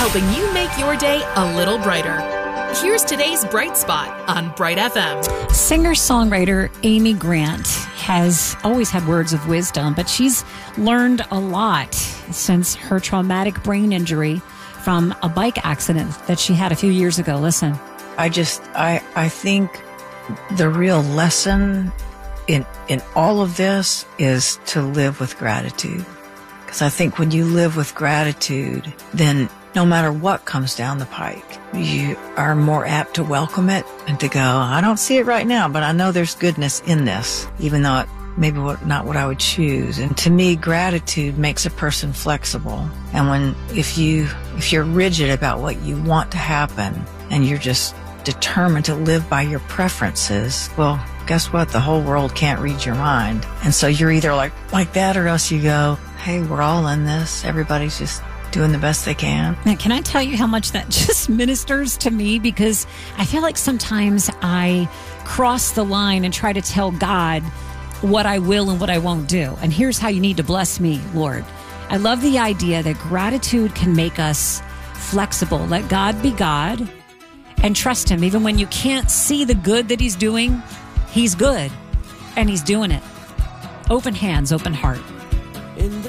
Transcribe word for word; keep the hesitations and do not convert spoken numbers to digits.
helping you make your day a little brighter. Here's today's Bright Spot on Bright F M. Singer-songwriter Amy Grant has always had words of wisdom, but she's learned a lot since her traumatic brain injury from a bike accident that she had a few years ago. Listen. I just, I, I think the real lesson in, in all of this is to live with gratitude. Because I think when you live with gratitude, then no matter what comes down the pike, you are more apt to welcome it and to go, I don't see it right now, but I know there's goodness in this, even though it maybe what, not what I would choose. And to me, gratitude makes a person flexible. And when, if you, if you're rigid about what you want to happen and you're just determined to live by your preferences, well, guess what? The whole world can't read your mind. And so you're either like, like that, or else you go, hey, we're all in this. Everybody's just doing the best they can. Now, can I tell you how much that just ministers to me? Because I feel like sometimes I cross the line and try to tell God what I will and what I won't do. And here's how you need to bless me, Lord. I love the idea that gratitude can make us flexible. Let God be God and trust him. Even when you can't see the good that he's doing, he's good and he's doing it. Open hands, open heart.